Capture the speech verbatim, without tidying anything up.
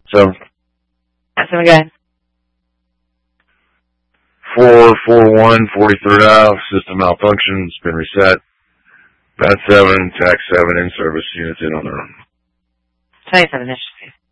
Seven. Seven, go ahead. Four, four, one, forty-third Ave, system malfunction, it's been reset. Band seven, tax seven, in service, units in on their own. twenty-seven, initial.